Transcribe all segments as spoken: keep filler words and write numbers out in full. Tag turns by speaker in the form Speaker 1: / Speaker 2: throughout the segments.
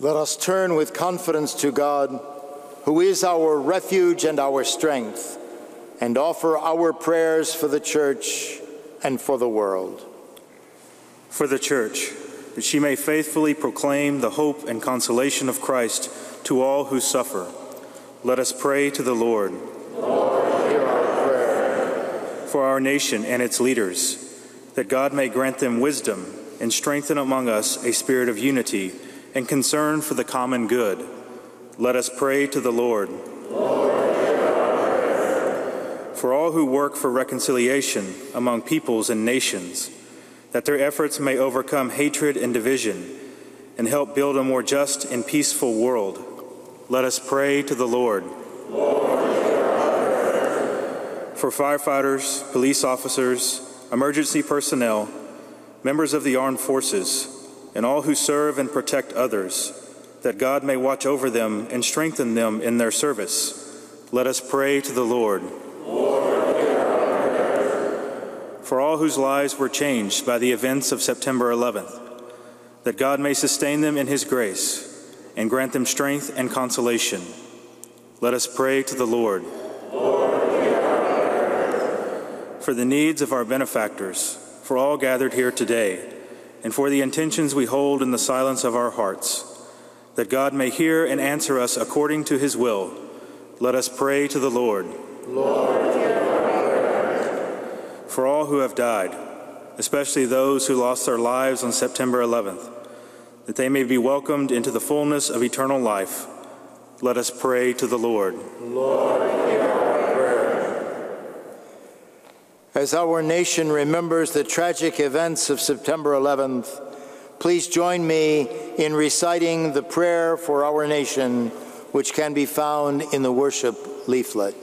Speaker 1: Let us turn with confidence to God, who is our refuge and our strength, and offer our prayers for the Church and for the world.
Speaker 2: For the Church, that she may faithfully proclaim the hope and consolation of Christ to all who suffer, let us pray to the Lord.
Speaker 1: Lord, hear our prayer.
Speaker 2: For our nation and its leaders, that God may grant them wisdom and strengthen among us a spirit of unity and concern for the common good, let us pray to the Lord.
Speaker 1: Lord, hear our prayer.
Speaker 2: For all who work for reconciliation among peoples and nations, that their efforts may overcome hatred and division and help build a more just and peaceful world, let us pray to the Lord.
Speaker 1: Lord, hear our prayer.
Speaker 2: For firefighters, police officers, emergency personnel, members of the armed forces, and all who serve and protect others, that God may watch over them and strengthen them in their service, let us pray to the Lord.
Speaker 1: Lord, hear our prayer.
Speaker 2: For all whose lives were changed by the events of September eleventh, that God may sustain them in his grace and grant them strength and consolation, let us pray to the Lord.
Speaker 1: Lord, hear our prayer.
Speaker 2: For the needs of our benefactors, for all gathered here today, and for the intentions we hold in the silence of our hearts, that God may hear and answer us according to his will, let us pray to the Lord.
Speaker 1: Lord, hear our prayer.
Speaker 2: For all who have died, especially those who lost their lives on September eleventh, that they may be welcomed into the fullness of eternal life, let us pray to the Lord.
Speaker 1: Lord, hear our prayer. As our nation remembers the tragic events of September eleventh, please join me in reciting the prayer for our nation, which can be found in the worship leaflet.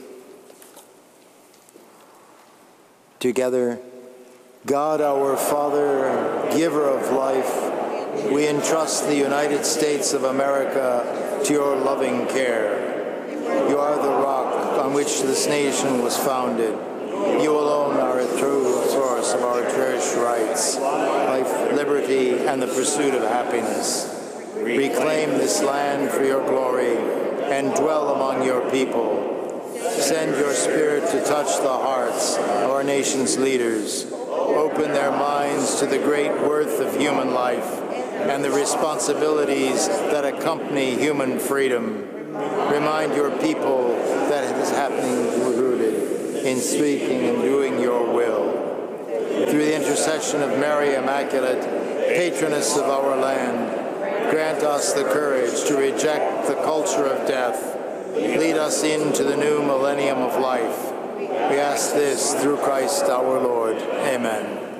Speaker 1: Together, God our Father, giver of life, we entrust the United States of America to your loving care. You are the rock on which this nation was founded. You alone are a true source of our cherished rights, life, liberty, and the pursuit of happiness. Reclaim this land for your glory and dwell among your people. Send your Spirit to touch the hearts of our nation's leaders. Open their minds to the great worth of human life and the responsibilities that accompany human freedom. Remind your people that it is happening rooted in speaking and doing your will. Through the intercession of Mary Immaculate, patroness of our land, grant us the courage to reject the culture of death. Lead us into the new millennium of life. We ask this through Christ our Lord. Amen.